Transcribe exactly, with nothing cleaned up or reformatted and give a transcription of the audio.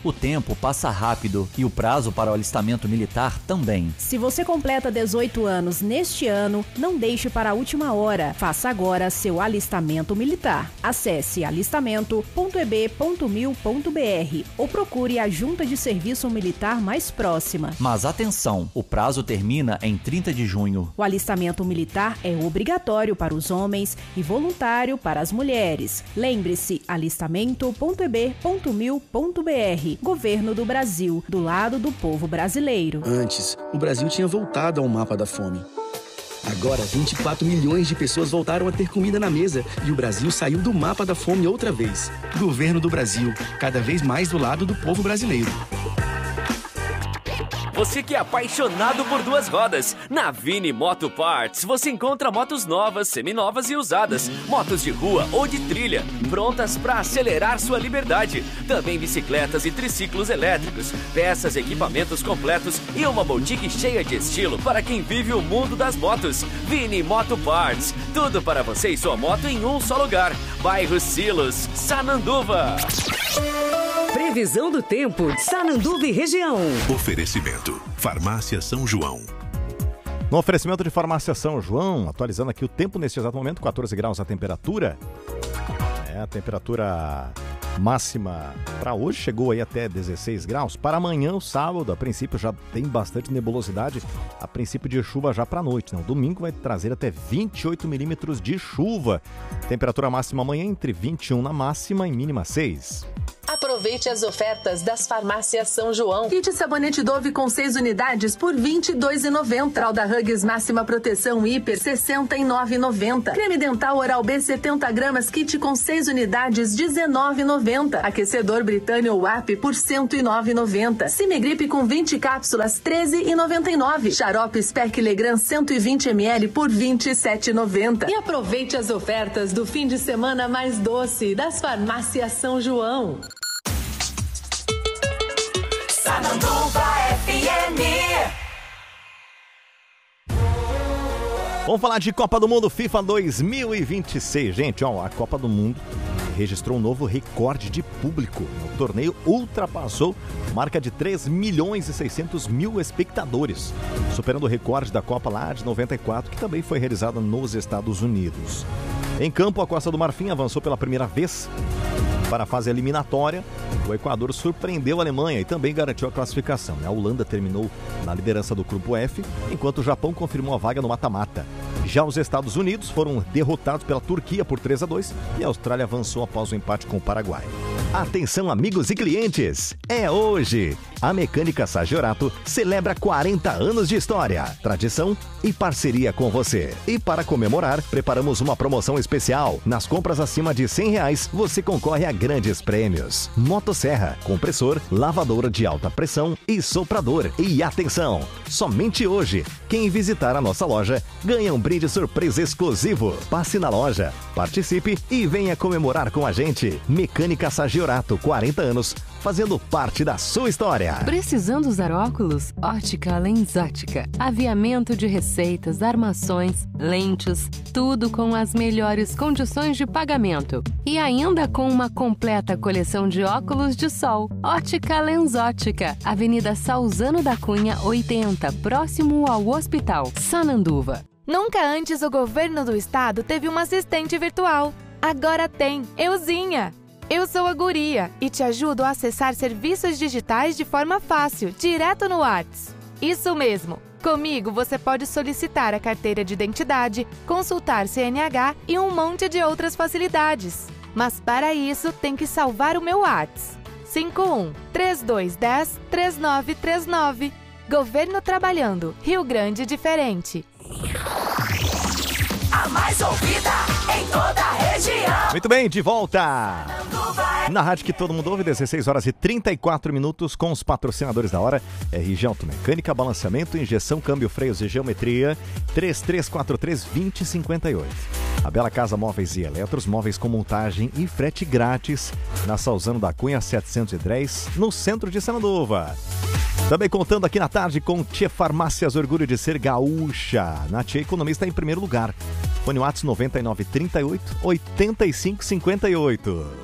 O tempo passa rápido e o prazo para o alistamento militar também. Se você completa dezoito anos neste ano, não deixe para a última hora. Faça agora seu alistamento militar. Acesse alistamento ponto e b ponto mil ponto b r ou procure a Junta de Serviço Militar mais próxima. Mas atenção, o prazo termina em trinta de junho. O alistamento militar é obrigatório para os homens e voluntário para as mulheres. Lembre-se, alistamento ponto e b ponto mil ponto b r. Governo do Brasil, do lado do povo brasileiro. Antes, o Brasil tinha voltado ao mapa da fome. Agora, vinte e quatro milhões de pessoas voltaram a ter comida na mesa e o Brasil saiu do mapa da fome outra vez. Governo do Brasil, cada vez mais do lado do povo brasileiro. Você que é apaixonado por duas rodas, na Vini Moto Parts você encontra motos novas, seminovas e usadas, motos de rua ou de trilha, prontas para acelerar sua liberdade. Também bicicletas e triciclos elétricos, peças, equipamentos completos e uma boutique cheia de estilo para quem vive o mundo das motos. Vini Moto Parts, tudo para você e sua moto em um só lugar. Bairro Silos, Sananduva. Previsão do tempo de Sananduva e região. Oferecimento. Farmácia São João. No oferecimento de Farmácia São João, atualizando aqui o tempo neste exato momento, quatorze graus a temperatura. É, a temperatura máxima para hoje chegou aí até dezesseis graus. Para amanhã, o sábado, a princípio já tem bastante nebulosidade, a princípio de chuva já para a noite. Não? Domingo vai trazer até vinte e oito milímetros de chuva. Temperatura máxima amanhã entre vinte e um na máxima e mínima seis. Aproveite as ofertas das farmácias São João. Kit sabonete Dove com seis unidades por vinte e dois reais e noventa centavos. Fralda Huggies máxima proteção hiper sessenta e nove reais e noventa centavos. Creme dental Oral B setenta gramas kit com seis unidades dezenove reais e noventa centavos. Aquecedor Britânia ou A P por cento e nove reais e noventa centavos. Cimegripe com vinte cápsulas treze reais e noventa e nove centavos. Xarope Spec Legrand cento e vinte mililitros por vinte e sete reais e noventa centavos. E aproveite as ofertas do fim de semana mais doce das farmácias São João. Sananduva F M. Vamos falar de Copa do Mundo FIFA dois mil e vinte e seis. Gente, ó, a Copa do Mundo registrou um novo recorde de público. O torneio ultrapassou marca de três milhões e seiscentos mil espectadores, superando o recorde da Copa lá de noventa e quatro, que também foi realizada nos Estados Unidos. Em campo, a Costa do Marfim avançou pela primeira vez para a fase eliminatória. O Equador surpreendeu a Alemanha e também garantiu a classificação. A Holanda terminou na liderança do grupo F, enquanto o Japão confirmou a vaga no mata-mata. Já os Estados Unidos foram derrotados pela Turquia por três a dois e a Austrália avançou após o empate com o Paraguai. Atenção, amigos e clientes! É hoje! A Mecânica Sagiorato celebra quarenta anos de história, tradição e parceria com você. E para comemorar, preparamos uma promoção especial. Nas compras acima de cem reais, você concorre a grandes prêmios. Motosserra, compressor, lavadora de alta pressão e soprador. E atenção! Somente hoje, quem visitar a nossa loja ganha um brinde surpresa exclusivo. Passe na loja, participe e venha comemorar com a gente. Mecânica Sagiorato, quarenta anos, fazendo parte da sua história. Precisando usar óculos? Ótica Lensótica. Aviamento de receitas, armações, lentes, tudo com as melhores condições de pagamento. E ainda com uma completa coleção de óculos de sol. Ótica Lensótica. Avenida Salzano da Cunha, oitenta, próximo ao Hospital Sananduva. Nunca antes o governo do estado teve uma assistente virtual. Agora tem, Euzinha. Eu sou a Guria e te ajudo a acessar serviços digitais de forma fácil, direto no WhatsApp. Isso mesmo! Comigo você pode solicitar a carteira de identidade, consultar C N H e um monte de outras facilidades. Mas para isso tem que salvar o meu WhatsApp. cinco um, três dois um zero, três nove três nove. Governo trabalhando. Rio Grande diferente. A mais ouvida em toda a região. Muito bem, de volta na rádio que todo mundo ouve, dezesseis horas e trinta e quatro minutos, com os patrocinadores da hora. R G Automecânica, balanceamento, injeção, câmbio, freios e geometria. Três três quatro três, dois zero cinco oito. A Bela Casa Móveis e Eletros, móveis com montagem e frete grátis na Salzano da Cunha setecentos e dez, no centro de Sananduva. Também contando aqui na tarde com Tchê Farmácias, orgulho de ser gaúcha. Na Tchê, economia está em primeiro lugar. Fone WhatsApp noventa e nove, trinta e oito, oitenta e cinco, cinquenta e oito.